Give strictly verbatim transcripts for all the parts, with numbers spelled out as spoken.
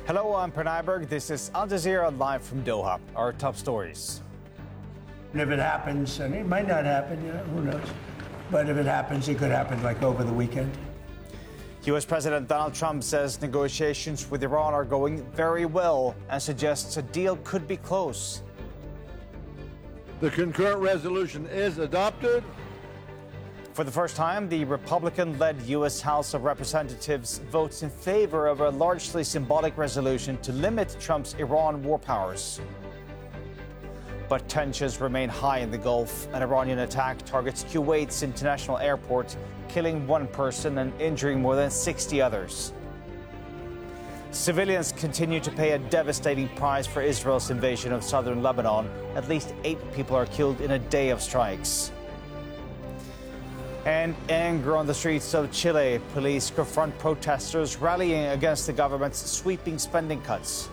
Hello, I'm Pranay Berg. This is Al Jazeera live from Doha. Our top stories. And if it happens, and it might not happen, you know, who knows? But if it happens, it could happen like over the weekend. U S President Donald Trump says negotiations with Iran are going very well and suggests a deal could be close. The concurrent resolution is adopted. For the first time, the Republican-led U S House of Representatives votes in favor of a largely symbolic resolution to limit Trump's Iran war powers. But tensions remain high in the Gulf. An Iranian attack targets Kuwait's international airport, killing one person and injuring more than sixty others. Civilians continue to pay a devastating price for Israel's invasion of southern Lebanon. At least eight people are killed in a day of strikes. And anger on the streets of Chile. Police confront protesters rallying against the government's sweeping spending cuts.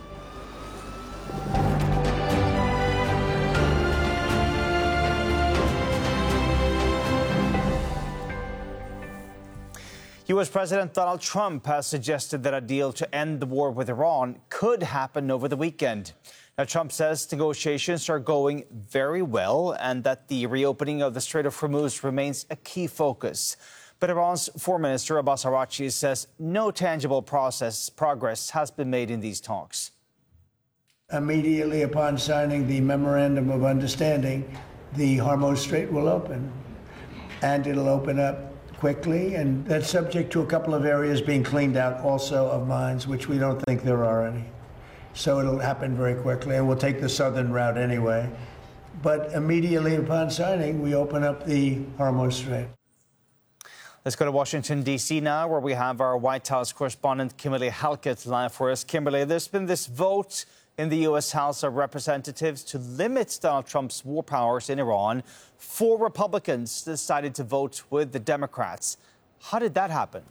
U S President Donald Trump has suggested that a deal to end the war with Iran could happen over the weekend. Now, Trump says negotiations are going very well and that the reopening of the Strait of Hormuz remains a key focus. But Iran's Foreign Minister Abbas Araghchi says no tangible process progress has been made in these talks. Immediately upon signing the Memorandum of Understanding, the Hormuz Strait will open, and it'll open up quickly, and that's subject to a couple of areas being cleaned out also of mines, which we don't think there are any. So it'll happen very quickly, and we'll take the southern route anyway. But immediately upon signing, we open up the Hormuz Strait. Let's go to Washington, D C now, where we have our White House correspondent Kimberly Halkett live for us. Kimberly, there's been this vote in the U S House of Representatives to limit Donald Trump's war powers in Iran. Four Republicans decided to vote with the Democrats. How did that happen?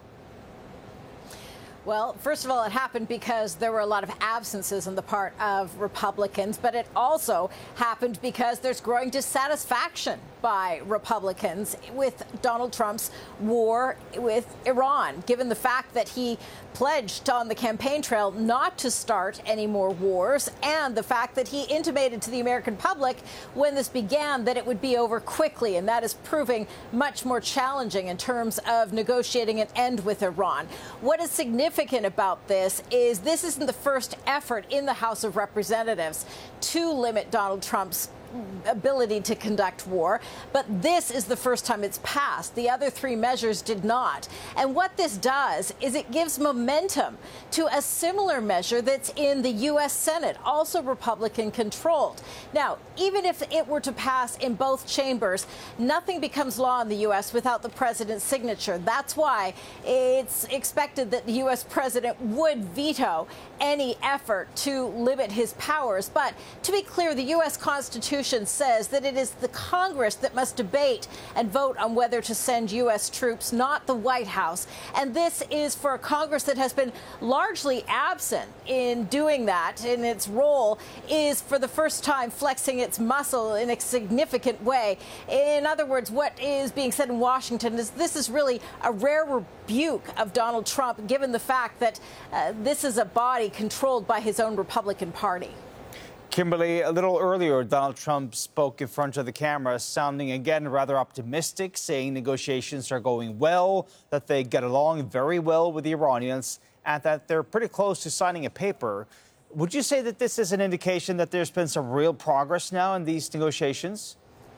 Well, first of all, it happened because there were a lot of absences on the part of Republicans, but it also happened because there's growing dissatisfaction by Republicans with Donald Trump's war with Iran, given the fact that he pledged on the campaign trail not to start any more wars, and the fact that he intimated to the American public when this began that it would be over quickly, and that is proving much more challenging in terms of negotiating an end with Iran. What is significant about this is this isn't the first effort in the House of Representatives to limit Donald Trump's ability to conduct war, but this is the first time it's passed. The other three measures did not. And what this does is it gives momentum to a similar measure that's in the U S Senate, also Republican controlled. Now, even if it were to pass in both chambers, nothing becomes law in the U S without the president's signature. That's why it's expected that the U S president would veto any effort to limit his powers. But to be clear, the U S Constitution says that it is the Congress that must debate and vote on whether to send U S troops, not the White House. And this is for a Congress that has been largely absent in doing that, in its role, is for the first time flexing its muscle in a significant way. In other words, what is being said in Washington is this is really a rare rebuke of Donald Trump, given the fact that uh, this is a body controlled by his own Republican Party. Kimberly, a little earlier, Donald Trump spoke in front of the camera, sounding again rather optimistic, saying negotiations are going well, that they get along very well with the Iranians, and that they're pretty close to signing a paper. Would you say that this is an indication that there's been some real progress now in these negotiations?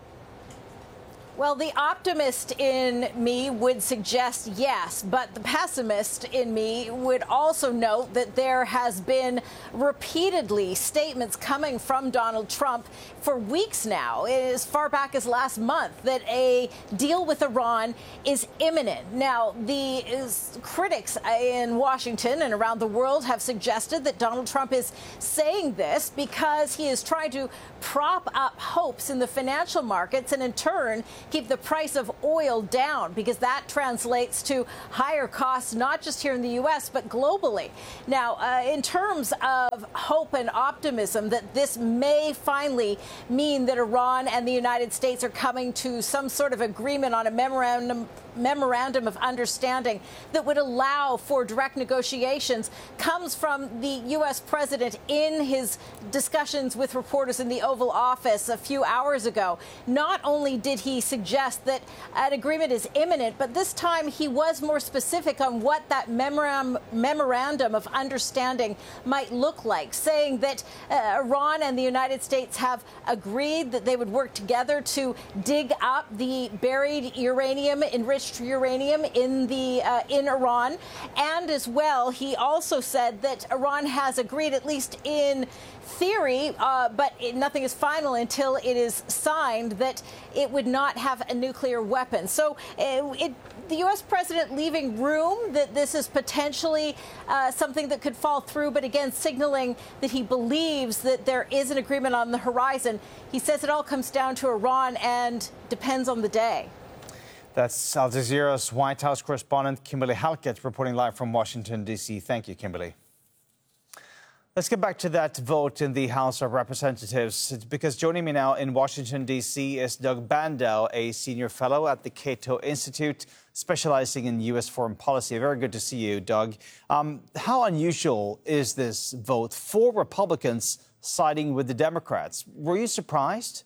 Well, the optimist in me would suggest yes, but the pessimist in me would also note that there has been repeatedly statements coming from Donald Trump for weeks now, as far back as last month, that a deal with Iran is imminent. Now, the is, critics in Washington and around the world have suggested that Donald Trump is saying this because he is trying to prop up hopes in the financial markets and in turn keep the price of oil down, because that translates to higher costs, not just here in the U S, but globally. Now, uh, in terms of hope and optimism that this may finally mean that Iran and the United States are coming to some sort of agreement on a memorandum memorandum of understanding that would allow for direct negotiations comes from the U S president in his discussions with reporters in the Oval Office a few hours ago. Not only did he suggest that an agreement is imminent, but this time he was more specific on what that memorandum, memorandum of understanding might look like, saying that uh, Iran and the United States have agreed that they would work together to dig up the buried uranium, enriched uranium in the uh, in Iran. And as well, he also said that Iran has agreed, at least in theory, uh, but it, nothing is final until it is signed, that it would not have a nuclear weapon. So uh, it, the U S president leaving room that this is potentially uh, something that could fall through, but again, signaling that he believes that there is an agreement on the horizon. He says it all comes down to Iran and depends on the day. That's Al Jazeera's White House correspondent Kimberly Halkett reporting live from Washington, D C. Thank you, Kimberly. Let's get back to that vote in the House of Representatives, because joining me now in Washington, D C is Doug Bandow, a senior fellow at the Cato Institute, specializing in U S foreign policy. Very good to see you, Doug. Um, how unusual is this vote for Republicans siding with the Democrats? Were you surprised?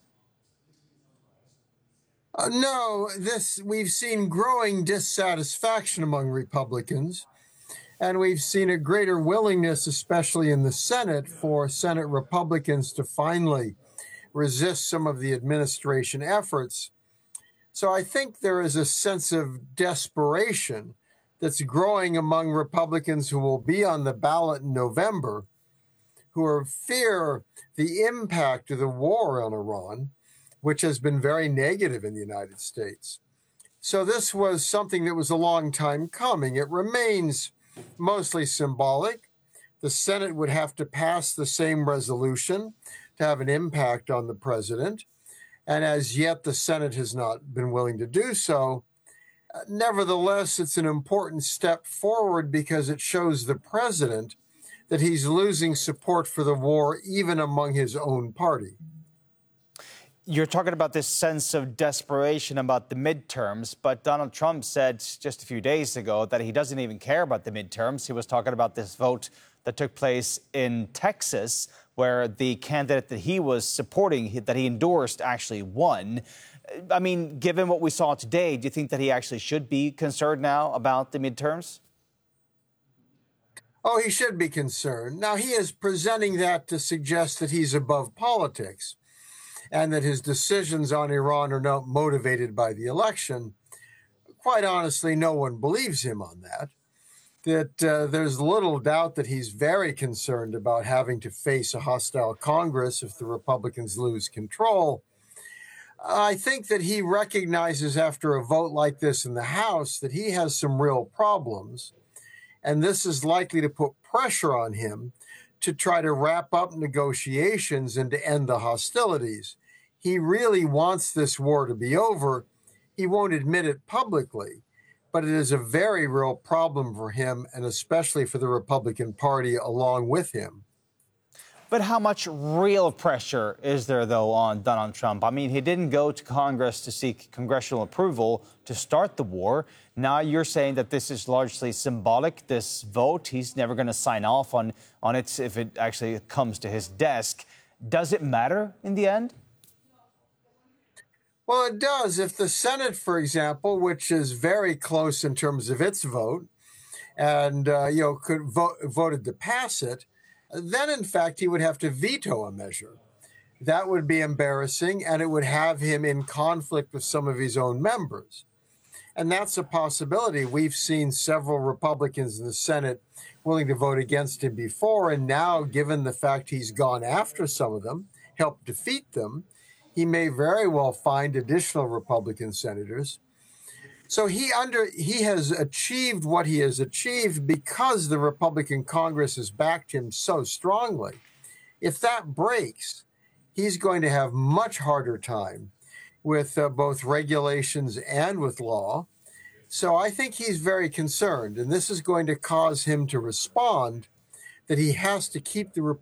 Uh, no, this we've seen growing dissatisfaction among Republicans. And we've seen a greater willingness, especially in the Senate, for Senate Republicans to finally resist some of the administration efforts. So I think there is a sense of desperation that's growing among Republicans who will be on the ballot in November, who are fear the impact of the war on Iran, which has been very negative in the United States. So this was something that was a long time coming. It remains mostly symbolic. The Senate would have to pass the same resolution to have an impact on the president. And as yet, the Senate has not been willing to do so. Nevertheless, it's an important step forward because it shows the president that he's losing support for the war, even among his own party. You're talking about this sense of desperation about the midterms, but Donald Trump said just a few days ago that he doesn't even care about the midterms. He was talking about this vote that took place in Texas, where the candidate that he was supporting, that he endorsed, actually won. I mean, given what we saw today, do you think that he actually should be concerned now about the midterms? Oh, he should be concerned. Now, he is presenting that to suggest that he's above politics, and that his decisions on Iran are not motivated by the election. Quite honestly, no one believes him on that. That uh, there's little doubt that he's very concerned about having to face a hostile Congress if the Republicans lose control. I think that he recognizes after a vote like this in the House that he has some real problems, and this is likely to put pressure on him to try to wrap up negotiations and to end the hostilities. He really wants this war to be over. He won't admit it publicly, but it is a very real problem for him, and especially for the Republican Party along with him. But how much real pressure is there, though, on Donald Trump? I mean, he didn't go to Congress to seek congressional approval to start the war. Now you're saying that this is largely symbolic, this vote. He's never going to sign off on, on it if it actually comes to his desk. Does it matter in the end? Well, it does. If the Senate, for example, which is very close in terms of its vote, and uh, you know could vote, voted to pass it, then in fact he would have to veto a measure. That would be embarrassing, and it would have him in conflict with some of his own members. And that's a possibility. We've seen several Republicans in the Senate willing to vote against him before, and now, given the fact he's gone after some of them, helped defeat them, he may very well find additional Republican senators. So he under he has achieved what he has achieved because the Republican Congress has backed him so strongly. If that breaks, he's going to have much harder time with uh, both regulations and with law. So I think he's very concerned, and this is going to cause him to respond that he has to keep the